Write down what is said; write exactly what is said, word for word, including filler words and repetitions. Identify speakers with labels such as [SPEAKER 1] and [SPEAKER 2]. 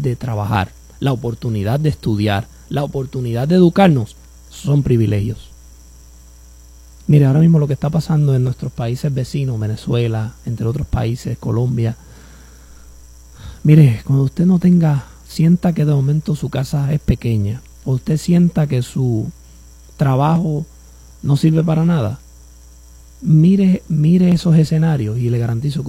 [SPEAKER 1] de trabajar, la oportunidad de estudiar, la oportunidad de educarnos, son privilegios. Mire, ahora mismo lo que está pasando en nuestros países vecinos, Venezuela, entre otros países, Colombia. Mire, cuando usted no tenga, sienta que de momento su casa es pequeña, o usted sienta que su trabajo no sirve para nada, mire, mire esos escenarios y le garantizo que